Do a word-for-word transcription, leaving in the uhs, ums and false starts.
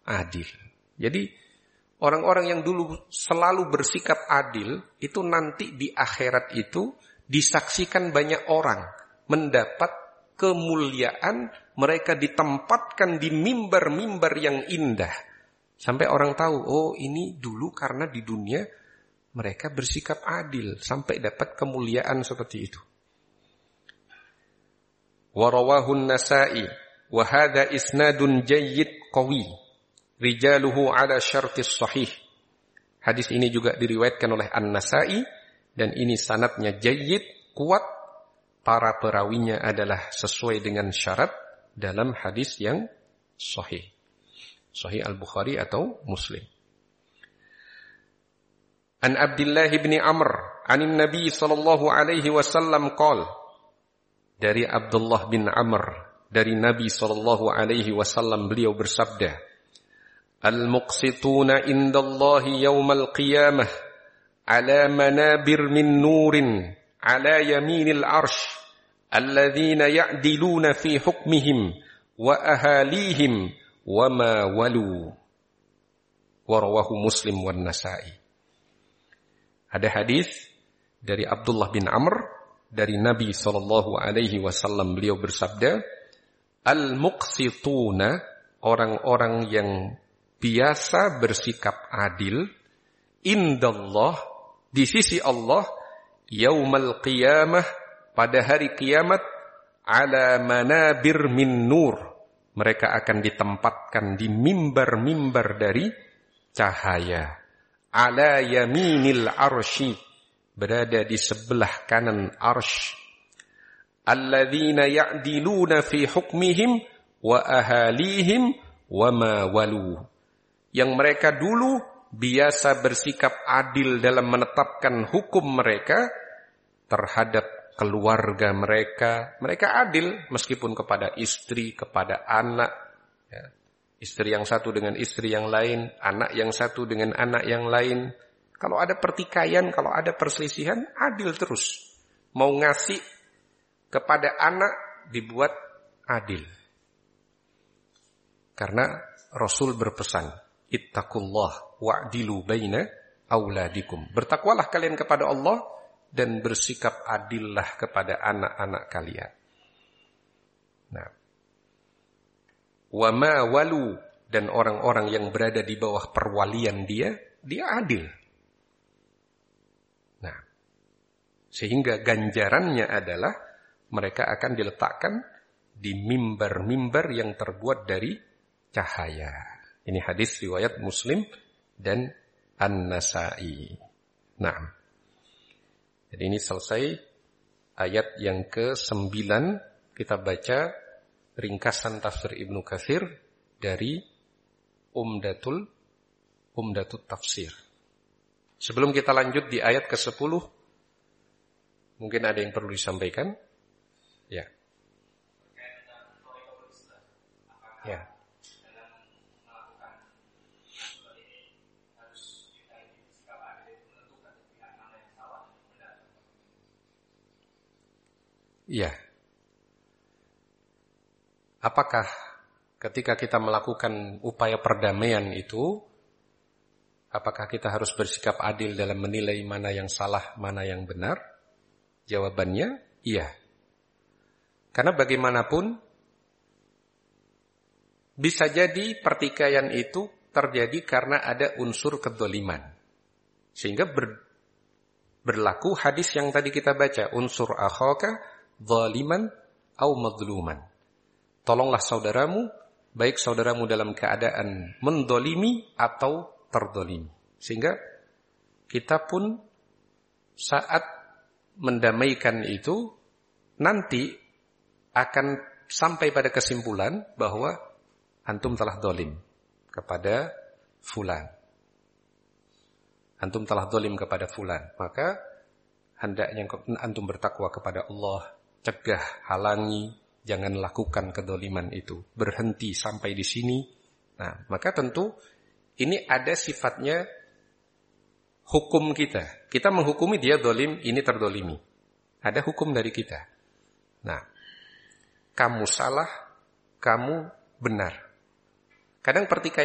adil. Jadi orang-orang yang dulu selalu bersikap adil, itu nanti di akhirat itu disaksikan banyak orang, mendapat kemuliaan, mereka ditempatkan di mimbar-mimbar yang indah. Sampai orang tahu, oh ini dulu karena di dunia mereka bersikap adil, sampai dapat kemuliaan seperti itu. Wa rawahu an-Nasa'i wa hadha isnadun jayyid qawi. Rijaluhu ala syartis sahih. Hadis ini juga diriwayatkan oleh An-Nasa'i dan ini sanadnya jayyid, kuat. Para perawinya adalah sesuai dengan syarat dalam hadis yang sahih. Sahih Al-Bukhari atau Muslim. An Abdullah bin Amr, anin Nabi sallallahu alaihi wasallam qala. Dari Abdullah bin Amr, dari Nabi sallallahu alaihi wasallam beliau bersabda, Al-muqsituna indallahi yawmal qiyamah ala manabir min nurin ala yaminil arsh alladhina ya'diluna fi hukmihim wa ahalihim wa ma walu. Wa rawahu Muslim wan Nasa'i. Ada hadis dari Abdullah bin Amr dari Nabi sallallahu alaihi wasallam beliau bersabda, Al-muqsituna, orang-orang yang biasa bersikap adil, indallah, di sisi Allah, yaumal qiyamah, pada hari kiamat, ala manabir min nur, mereka akan ditempatkan di mimbar-mimbar dari cahaya, ala yaminil arsy, berada di sebelah kanan arsy, alladzina ya'diluna fi hukmihim wa ahalihim wa ma walu, yang mereka dulu biasa bersikap adil dalam menetapkan hukum mereka terhadap keluarga mereka. Mereka adil meskipun kepada istri, kepada anak, ya. Istri yang satu dengan istri yang lain, anak yang satu dengan anak yang lain. Kalau ada pertikaian, kalau ada perselisihan, adil terus. Mau ngasih kepada anak dibuat adil. Karena Rasul berpesan, ittaqullah wa'dilu baina auladikum. Bertakwalah kalian kepada Allah dan bersikap adillah kepada anak-anak kalian. Nah, wa ma walu, dan orang-orang yang berada di bawah perwalian dia, dia adil. Nah, sehingga ganjarannya adalah mereka akan diletakkan di mimbar-mimbar yang terbuat dari cahaya. Ini hadis riwayat Muslim dan An-Nasa'i. Nah, jadi ini selesai ayat yang kesembilan. Kita baca ringkasan tafsir Ibnu Katsir dari Umdatul Umdatut Tafsir. Sebelum kita lanjut di ayat kesepuluh, mungkin ada yang perlu disampaikan? Ya. Ya. Iya. Apakah ketika kita melakukan upaya perdamaian itu, apakah kita harus bersikap adil dalam menilai mana yang salah, mana yang benar? Jawabannya, iya. Karena bagaimanapun, bisa jadi pertikaian itu terjadi karena ada unsur kedzaliman. Sehingga ber, berlaku hadis yang tadi kita baca, unsur akhaka zaliman au madluman. Tolonglah saudaramu, baik saudaramu dalam keadaan mendolimi atau terdolimi. Sehingga kita pun saat mendamaikan itu nanti akan sampai pada kesimpulan bahwa antum telah dolim kepada fulan. Antum telah dolim kepada fulan. Maka hendaknya antum bertakwa kepada Allah. Cegah, halangi, jangan lakukan kedoliman itu. Berhenti sampai di sini. Nah, maka tentu ini ada sifatnya hukum kita. Kita menghukumi dia dolim, ini terdolimi. Ada hukum dari kita. Nah, kamu salah, kamu benar. Kadang pertikaian